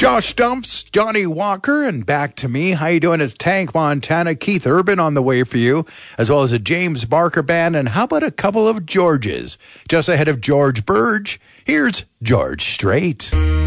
Josh Stumpfs, Johnny Walker, and back to me. How you doing? It's Tank Montana, Keith Urban on the way for you, as well as a James Barker band, and how about a couple of Georges? Just ahead of George Burge, here's George Strait.